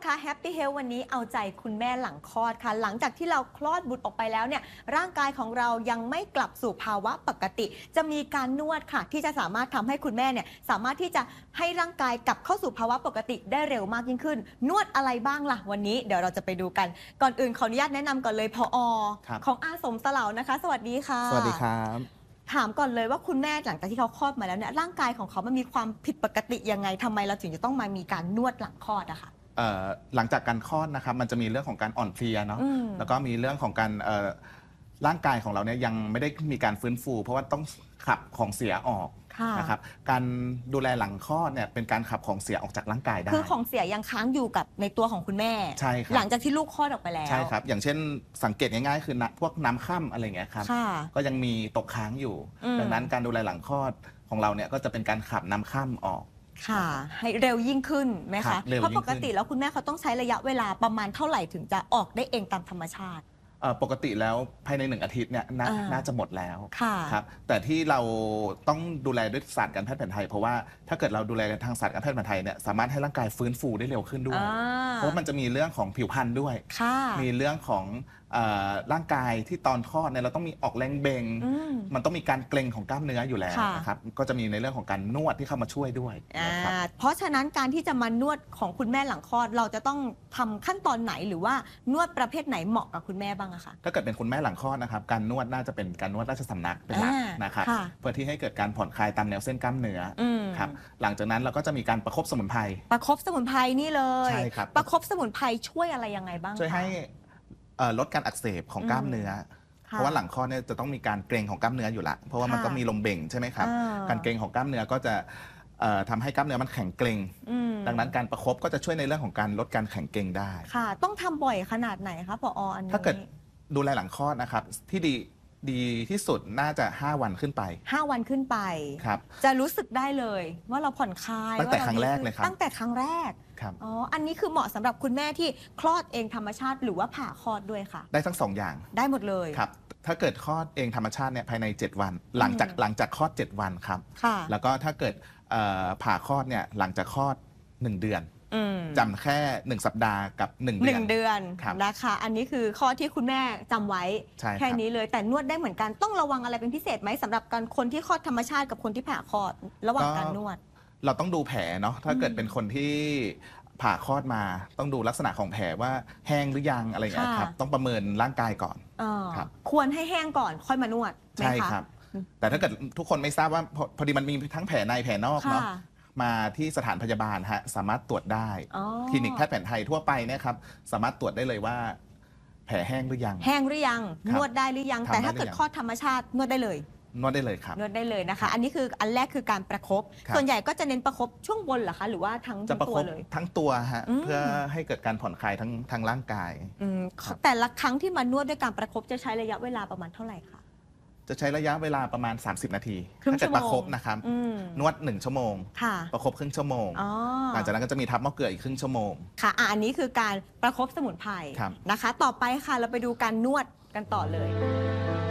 คะแฮปปี้เฮลวันนี้เอาใจคุณแม่หลังคลอดค่ะหลังจากที่เราคลอดบุตรออกไปแล้วเนี่ยร่างกายของเรายังไม่กลับสู่ภาวะปกติ จะมีการนวดค่ะที่จะสามารถทำให้คุณแม่เนี่ยสามารถที่จะให้ร่างกายกลับเข้าสู่ภาวะปกติได้เร็วมากยิ่งขึ้นนวดอะไรบ้างล่ะวันนี้เดี๋ยวเราจะไปดูกันก่อนอื่นขออนุญาตแนะนำก่อนเลยผอ.ของอาสมสลาวนะคะสวัสดีค่ะสวัสดีครับถามก่อนเลยว่าคุณแม่หลังจากที่เขาคลอดมาแล้วเนี่ยร่างกายของเขามันมีความผิดปกติยังไงทำไมเราถึงจะต้องมามีการนวดหลังคลอดอะค่ะหลังจากการคลอดนะครับมันจะมีเรื่องของการอ่อนเพลียเนาะแล้วก็มีเรื่องของการร่างกายของเราเนี่ยยังไม่ได้มีการฟื้นฟูเพราะว่าต้องขับของเสียออกนะครับการดูแลหลังคลอดเนี่ยเป็นการขับของเสียออกจากร่างกายได้คือของเสียยังค้างอยู่กับในตัวของคุณแม่ใช่ครับหลังจากที่ลูกคลอดออกไปแล้วใช่ครับอย่างเช่นสังเกตง่ายๆคือพวกน้ำค่ำอะไรเงี้ยครับก็ยังมีตกค้างอยู่ดังนั้นการดูแลหลังคลอดของเราเนี่ยก็จะเป็นการขับน้ำค่ำออกค่ะให้เร็วยิ่งขึ้นไหมคะเพราะปกติแล้วคุณแม่เขาต้องใช้ระยะเวลาประมาณเท่าไหร่ถึงจะออกได้เองตามธรรมชาติปกติแล้วภายใน1 อาทิตย์เนี่ยน่าจะหมดแล้วครับแต่ที่เราต้องดูแลด้วยศาสตร์การแพทย์แผนไทยเพราะว่าถ้าเกิดเราดูแลทางศาสตร์การแพทย์แผนไทยเนี่ยสามารถให้ร่างกายฟื้นฟูได้เร็วขึ้นด้วยเพราะมันจะมีเรื่องของผิวพรรณด้วยมีเรื่องของร่างกายที่ตอนคลอดเนี่ยเราต้องมีออกแรงเบงมันต้องมีการเกร็งของกล้ามเนื้ออยู่แล้วนะครับก็จะมีในเรื่องของการนวดที่เข้ามาช่วยด้วยเพราะฉะนั้นการที่จะมานวดของคุณแม่หลังคลอดเราจะต้องทำขั้นตอนไหนหรือว่านวดประเภทไหนเหมาะกับคุณแม่บ้างอะคะถ้าเกิดเป็นคุณแม่หลังคลอดนะครับการนวดน่าจะเป็นการนวดราชสำนักเป็นหลักนะครับเพื่อที่ให้เกิดการผ่อนคลายตามแนวเส้นกล้ามเนื้อครับหลังจากนั้นเราก็จะมีการประคบสมุนไพรนี่เลยใช่ครับประคบสมุนไพรช่วยอะไรยังไงบ้างช่วยให้ลดการอักเสบของกล้ามเนื้อเพราะว่าหลังคลอดเนี่ยจะต้องมีการเกร็งของกล้ามเนื้ออยู่ละเพราะว่ามันต้องมีลมเบ่งใช่ไหมครับการเกร็งของกล้ามเนื้อก็จะทำให้กล้ามเนื้อมันแข็งเกร็งดังนั้นการประคบก็จะช่วยในเรื่องของการลดการแข็งเกร็งได้ค่ะต้องทำบ่อยขนาดไหนคะผอ.อันนี้ถ้าเกิดดูแลหลังคลอดนะครับที่ดีที่สุดน่าจะ5 วันขึ้นไป 5 วันขึ้นไปครับจะรู้สึกได้เลยว่าเราผ่อนคลายตั้งแต่ครั้งแรกเลยครับตั้งแต่ครั้งแรกครับอ๋ออันนี้คือเหมาะสำหรับคุณแม่ที่คลอดเองธรรมชาติหรือว่าผ่าคลอดด้วยค่ะได้ทั้ง2 อย่างได้หมดเลยครับถ้าเกิดคลอดเองธรรมชาติเนี่ยภายใน7 วันหลังจากคลอด7 วันครับแล้วก็ถ้าเกิดผ่าคลอดเนี่ยหลังจากคลอด1 เดือนจำแค่1 สัปดาห์กับ1 เดือนนะคะอันนี้คือข้อที่คุณแม่จำไว้แค่นี้เลยแต่นวดได้เหมือนกันต้องระวังอะไรเป็นพิเศษไหมสำหรับคนที่คลอดธรรมชาติกับคนที่ผ่าคลอดระหว่างการนวดเราต้องดูแผลเนาะถ้าเกิดเป็นคนที่ผ่าคลอดมาต้องดูลักษณะของแผลว่าแห้งหรือยังอะไรอย่างเงี้ยครับต้องประเมินร่างกายก่อนควรให้แห้งก่อนค่อยมานวดใช่ครับแต่ถ้าเกิดทุกคนไม่ทราบว่าพอดีมันมีทั้งแผลในแผลนอกเนาะมาที่สถานพยาบาลฮะสามารถตรวจได้คลินิกแพทย์แผนไทยทั่วไปเนี่ยครับสามารถตรวจได้เลยว่าแผลแห้งหรือยังนวดได้หรือยังแต่ถ้าเกิดคลอดธรรมชาตินวดได้เลยครับนวดได้เลยนะคะอันนี้คืออันแรกคือการประคบส่วนใหญ่ก็จะเน้นประคบช่วงบนเหรอคะหรือว่าทั้งตัวเลยทั้งตัวฮะเพื่อให้เกิดการผ่อนคลายทั้งร่างกายแต่ละครั้งที่มานวดด้วยการประคบจะใช้ระยะเวลาประมาณเท่าไหร่คะจะใช้ระยะเวลาประมาณ30 นาทีถ้าเกิดประคบนะครับนวด1 ชั่วโมงประคบครึ่งชั่วโมงหลังจากนั้นก็จะมีทับหม้อเกลืออีกครึ่งชั่วโมงค่ะอันนี้คือการประคบสมุนไพรนะคะต่อไปค่ะเราไปดูการนวดกันต่อเลย